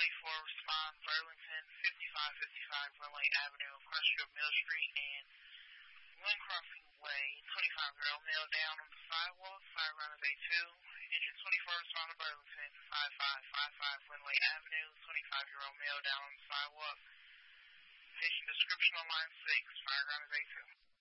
24 respond Burlington 5555 Runway Avenue, Crossfield Mill Street, and One Crossing Way, 25-year-old male down on the sidewalk, fire runner bay 2. Engine 24 respond to Burlington 5555 Runway Avenue, 25-year-old male down on the sidewalk. Patient description on line 6, fire runner bay 2.